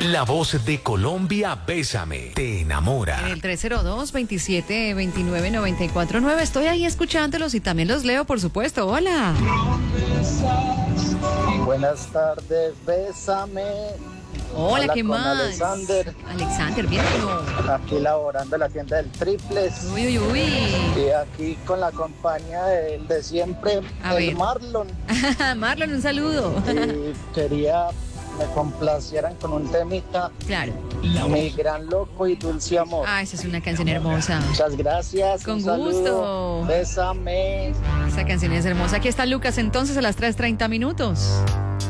La voz de Colombia, Bésame, te enamora. En el 302-2729-949. Estoy ahí escuchándolos y también los leo, por supuesto. Hola. Buenas tardes, Bésame. Hola, ¿qué con más? Alexander, bien. aquí laborando en la tienda del Triples. Uy. Y aquí con la compañía del de siempre, Marlon. Marlon, un saludo. Y quería me complacieran con un temita. Claro. Mi gran loco y dulce amor. Esa es una canción hermosa. Muchas gracias. Con un gusto. Saludo. Bésame. Esa canción es hermosa. Aquí está Lucas entonces a las 3:30.